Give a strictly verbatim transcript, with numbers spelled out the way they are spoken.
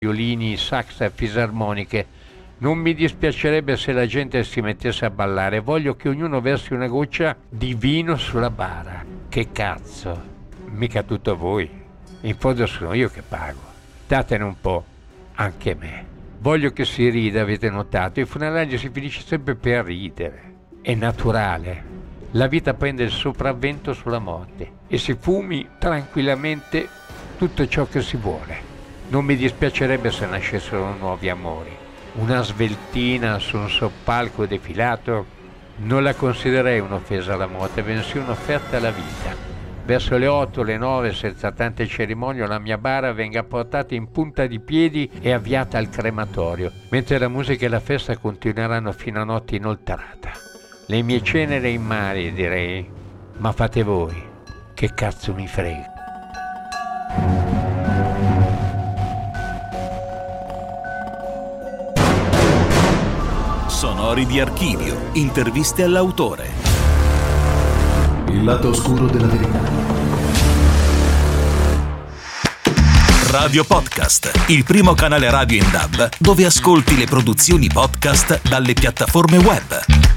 violini, sax e fisarmoniche. Non mi dispiacerebbe se la gente si mettesse a ballare. Voglio che ognuno versi una goccia di vino sulla bara. Che cazzo? Mica tutto voi. In fondo sono io che pago. Datene un po' anche a me. Voglio che si rida, avete notato? I funerali si finisce sempre per ridere. È naturale. La vita prende il sopravvento sulla morte e si fumi tranquillamente tutto ciò che si vuole. Non mi dispiacerebbe se nascessero nuovi amori. Una sveltina su un soppalco defilato non la considererei un'offesa alla morte, bensì un'offerta alla vita. Verso le otto, le nove, senza tante cerimonie, la mia bara venga portata in punta di piedi e avviata al crematorio, mentre la musica e la festa continueranno fino a notte inoltrata. Le mie cenere in mare, direi, ma fate voi, che cazzo mi frega. Sonori di archivio, interviste all'autore. Il lato oscuro della verità. Radio Podcast, il primo canale radio in D A B dove ascolti le produzioni podcast dalle piattaforme web.